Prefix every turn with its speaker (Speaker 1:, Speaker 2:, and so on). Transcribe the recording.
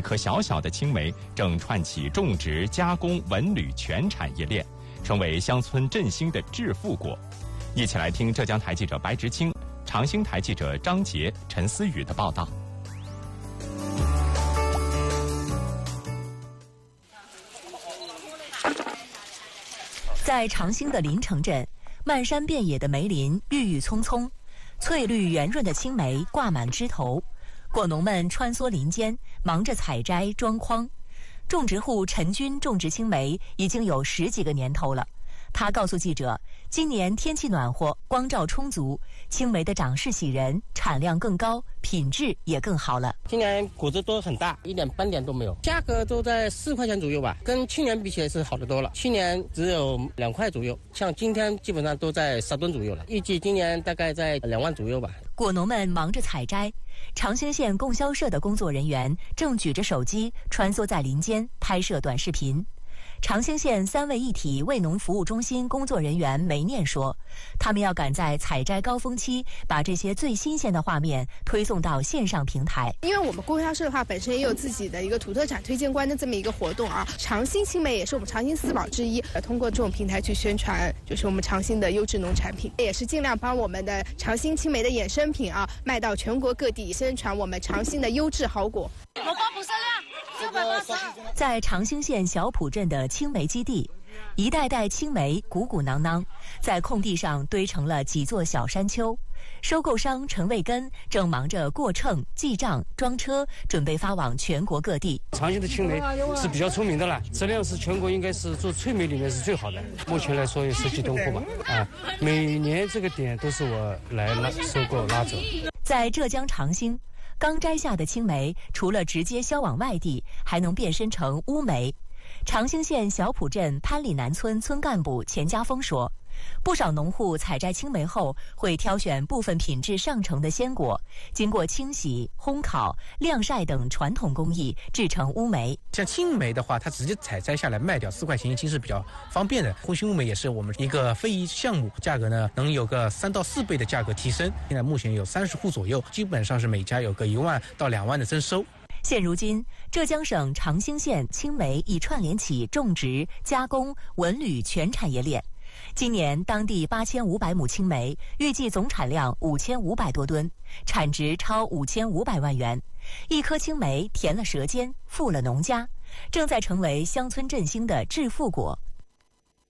Speaker 1: 颗小小的青梅正串起种植、加工、文旅全产业链，成为乡村振兴的致富国。一起来听浙江台记者白直清、长兴台记者张杰、陈思雨的报道。
Speaker 2: 在长兴的临城镇，漫山遍野的梅林郁郁葱葱，翠绿圆润的青梅挂满枝头，果农们穿梭林间，忙着采摘装筐。种植户陈军种植青梅已经有10几个年头了。他告诉记者，今年天气暖和，光照充足，青梅的长势喜人，产量更高，品质也更好了。
Speaker 3: 今年果子都很大，一点斑点都没有，价格都在4块钱左右吧，跟去年比起来是好得多了。去年只有2块左右，像今天基本上都在10吨左右了，预计今年大概在2万左右吧。
Speaker 2: 果农们忙着采摘，长兴县供销社的工作人员正举着手机穿梭在林间拍摄短视频。长兴县3位一体为农服务中心工作人员梅念说，他们要赶在采摘高峰期，把这些最新鲜的画面推送到线上平台。
Speaker 4: 因为我们供销社的话，本身也有自己的一个土特产推荐官的这么一个活动啊。长兴青梅也是我们长兴4宝之一，通过这种平台去宣传，就是我们长兴的优质农产品，也是尽量帮我们的长兴青梅的衍生品啊卖到全国各地，宣传我们长兴的优质好果。
Speaker 5: 我报补销量980。
Speaker 2: 在长兴县小浦镇的青梅基地，一袋袋青梅鼓鼓囊囊，在空地上堆成了几座小山丘。收购商陈卫根正忙着过秤、记账、装车，准备发往全国各地。
Speaker 6: 长兴的青梅是比较出名的了，质量是全国应该是做脆梅里面是最好的。目前来说有10几吨货吧，每年这个点都是我来收购拉走。
Speaker 2: 在浙江长兴，刚摘下的青梅，除了直接销往外地，还能变身成乌梅。长兴县小浦镇潘里南村村干部钱家峰说，不少农户采摘青梅后，会挑选部分品质上乘的鲜果，经过清洗、烘烤、晾晒等传统工艺，制成乌梅。
Speaker 7: 像青梅的话，它直接采摘下来卖掉4块钱1斤是比较方便的。红心乌梅也是我们一个非遗项目，价格呢能有个3到4倍的价格提升。现在目前有30户左右，基本上是每家有个1万到2万的增收。
Speaker 2: 现如今，浙江省长兴县青梅已串联起种植、加工、文旅全产业链。今年当地8500亩青梅，预计总产量5500多吨，产值超5500万元。一颗青梅甜了舌尖，富了农家，正在成为乡村振兴的致富国。